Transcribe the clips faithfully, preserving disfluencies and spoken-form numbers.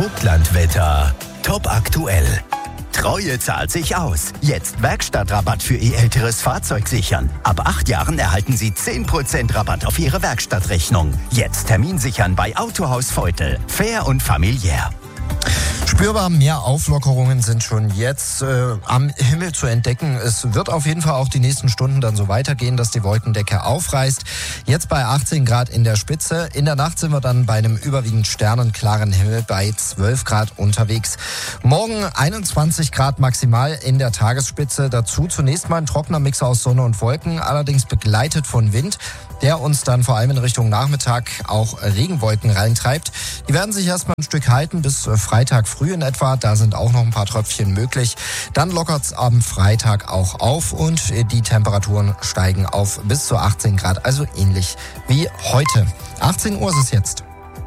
Vogtlandwetter. Top aktuell. Treue zahlt sich aus. Jetzt Werkstattrabatt für Ihr älteres Fahrzeug sichern. Ab acht Jahren erhalten Sie zehn Prozent Rabatt auf Ihre Werkstattrechnung. Jetzt Termin sichern bei Autohaus Feutel. Fair und familiär. Spürbar mehr Auflockerungen sind schon jetzt äh, am Himmel zu entdecken. Es wird auf jeden Fall auch die nächsten Stunden dann so weitergehen, dass die Wolkendecke aufreißt. Jetzt bei achtzehn Grad in der Spitze. In der Nacht sind wir dann bei einem überwiegend sternenklaren Himmel bei zwölf Grad unterwegs. Morgen einundzwanzig Grad maximal in der Tagesspitze. Dazu zunächst mal ein trockener Mix aus Sonne und Wolken, allerdings begleitet von Wind, der uns dann vor allem in Richtung Nachmittag auch Regenwolken reintreibt. Die werden sich erstmal ein Stück halten bis Freitag früh in etwa. Da sind auch noch ein paar Tröpfchen möglich. Dann lockert es am Freitag auch auf und die Temperaturen steigen auf bis zu achtzehn Grad, also ähnlich wie heute. achtzehn Uhr ist es jetzt.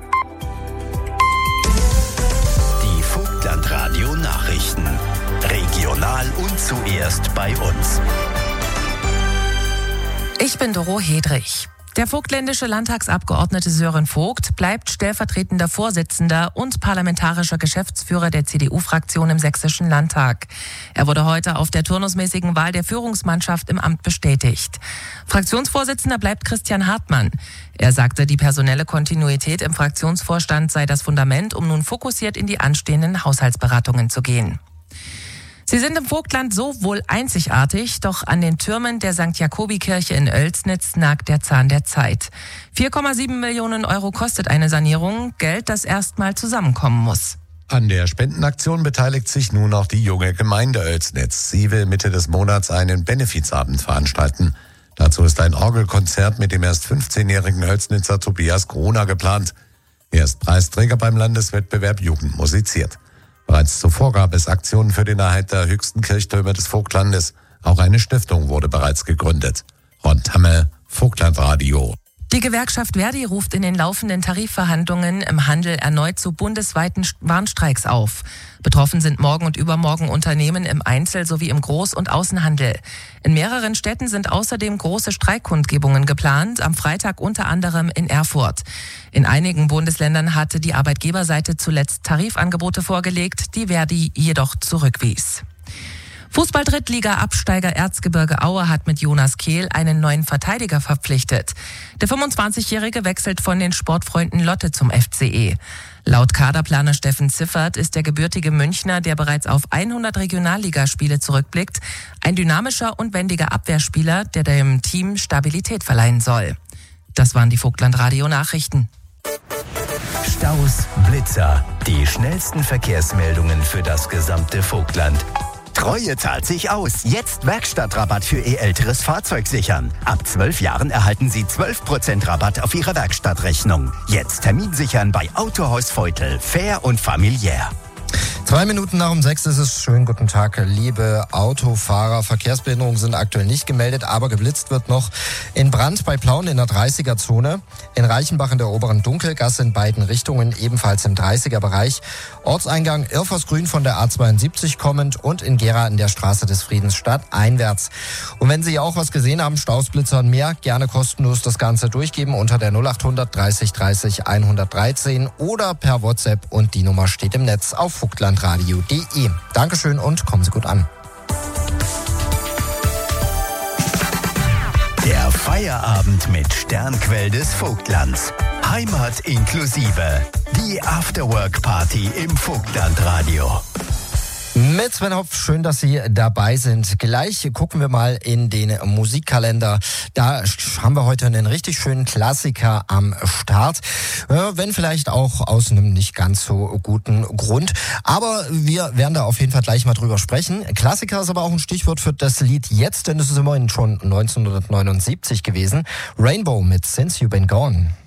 Die Vogtlandradio Nachrichten. Regional und zuerst bei uns. Ich bin Doro Hedrich. Der vogtländische Landtagsabgeordnete Sören Vogt bleibt stellvertretender Vorsitzender und parlamentarischer Geschäftsführer der C D U-Fraktion im Sächsischen Landtag. Er wurde heute auf der turnusmäßigen Wahl der Führungsmannschaft im Amt bestätigt. Fraktionsvorsitzender bleibt Christian Hartmann. Er sagte, die personelle Kontinuität im Fraktionsvorstand sei das Fundament, um nun fokussiert in die anstehenden Haushaltsberatungen zu gehen. Sie sind im Vogtland so wohl einzigartig, doch an den Türmen der Sankt Jakobi-Kirche in Oelsnitz nagt der Zahn der Zeit. vier Komma sieben Millionen Euro kostet eine Sanierung, Geld, das erstmal zusammenkommen muss. An der Spendenaktion beteiligt sich nun auch die junge Gemeinde Oelsnitz. Sie will Mitte des Monats einen Benefizabend veranstalten. Dazu ist ein Orgelkonzert mit dem erst fünfzehnjährigen Oelsnitzer Tobias Kroner geplant. Er ist Preisträger beim Landeswettbewerb Jugend musiziert. Bereits zuvor gab es Aktionen für den Erhalt der höchsten Kirchtürme des Vogtlandes. Auch eine Stiftung wurde bereits gegründet. Ron Tamme, Vogtlandradio. Die Gewerkschaft Verdi ruft in den laufenden Tarifverhandlungen im Handel erneut zu bundesweiten Warnstreiks auf. Betroffen sind morgen und übermorgen Unternehmen im Einzel- sowie im Groß- und Außenhandel. In mehreren Städten sind außerdem große Streikkundgebungen geplant, am Freitag unter anderem in Erfurt. In einigen Bundesländern hatte die Arbeitgeberseite zuletzt Tarifangebote vorgelegt, die Verdi jedoch zurückwies. Fußball-Drittliga-Absteiger Erzgebirge Aue hat mit Jonas Kehl einen neuen Verteidiger verpflichtet. Der fünfundzwanzigjährige wechselt von den Sportfreunden Lotte zum F C E. Laut Kaderplaner Steffen Ziffert ist der gebürtige Münchner, der bereits auf hundert Regionalligaspiele zurückblickt, ein dynamischer und wendiger Abwehrspieler, der dem Team Stabilität verleihen soll. Das waren die Vogtlandradio-Nachrichten. Staus, Blitzer, die schnellsten Verkehrsmeldungen für das gesamte Vogtland. Treue zahlt sich aus. Jetzt Werkstattrabatt für Ihr älteres Fahrzeug sichern. Ab zwölf Jahren erhalten Sie zwölf Prozent Rabatt auf Ihre Werkstattrechnung. Jetzt Termin sichern bei Autohaus Feutel. Fair und familiär. Zwei Minuten nach um sechs ist es. Schönen guten Tag, liebe Autofahrer. Verkehrsbehinderungen sind aktuell nicht gemeldet, aber geblitzt wird noch in Brand bei Plauen in der dreißiger-Zone. In Reichenbach in der oberen Dunkelgasse in beiden Richtungen, ebenfalls im dreißiger-Bereich. Ortseingang Irfersgrün von der A zweiundsiebzig kommend und in Gera in der Straße des Friedens stadteinwärts. Und wenn Sie auch was gesehen haben, Staus, Blitzer und mehr, gerne kostenlos das Ganze durchgeben unter der null achthundert dreißig dreißig hundertdreizehn oder per WhatsApp, und die Nummer steht im Netz auf vogtlandradio punkt de. Dankeschön und kommen Sie gut an. Der Feierabend mit Sternquell des Vogtlands. Heimat inklusive. Die Afterwork-Party im Vogtlandradio. Mit Sven Hopf, schön, dass Sie dabei sind. Gleich gucken wir mal in den Musikkalender. Da haben wir heute einen richtig schönen Klassiker am Start. Wenn vielleicht auch aus einem nicht ganz so guten Grund. Aber wir werden da auf jeden Fall gleich mal drüber sprechen. Klassiker ist aber auch ein Stichwort für das Lied jetzt, denn es ist immerhin schon neunzehnhundertneunundsiebzig gewesen. Rainbow mit Since You've Been Gone.